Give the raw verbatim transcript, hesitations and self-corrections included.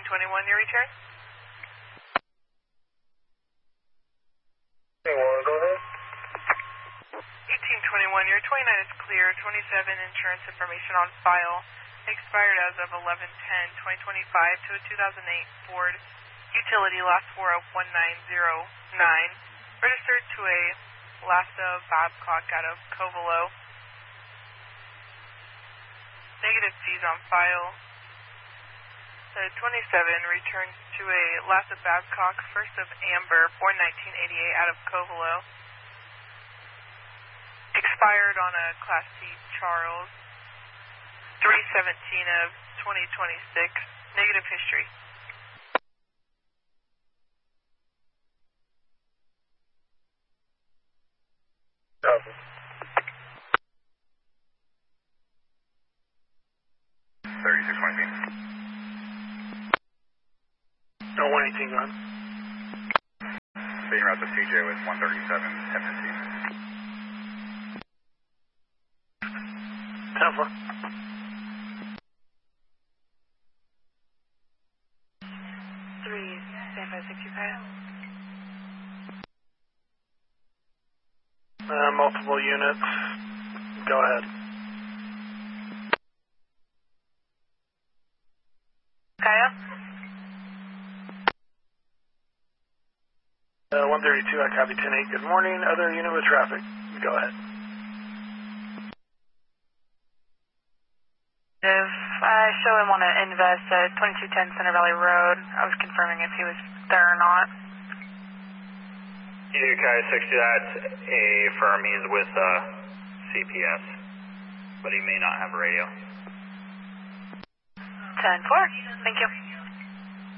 twenty-one, your return? eighteen twenty-one, your twenty-nine is clear. twenty-seven, insurance information on file. Expired as of eleven ten twenty twenty-five to a two thousand eight Ford utility last four of one nine zero nine. Registered to a Lassa Babcock out of Covelo. Negative fees on file. The twenty-seven returns to a Lassa Babcock, first of Amber, born nineteen eighty-eight, out of Covelo. Expired on a Class C Charles. three seventeen of twenty twenty-six. Negative history. Copy. thirty-six one eighteen. No, one eighteen, go ahead. Being route to C J with one thirty-seven, ten fifteen. ten four. three, San five sixty-five. Uh, multiple units. Go ahead. Kaya? Uh, one thirty-two, I copy ten eight. Good morning. Other unit with traffic. Go ahead. If I show him on an invest at twenty-two ten Center Valley Road, I was confirming if he was there or not. U K sixty, that's a firm. He's with uh, C P S, but he may not have a radio. ten four, thank you.